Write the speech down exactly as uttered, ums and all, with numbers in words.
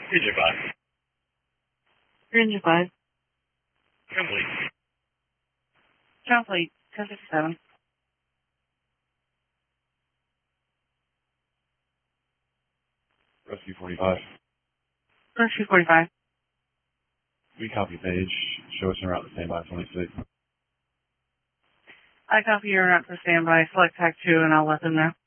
Region five. Region five. Complete. Complete. ten fifty-seven. Rescue forty-five. Rescue forty-five. We copy page. Show us en route to standby twenty-six. I copy your route to standby. Select T A C two and I'll let them know.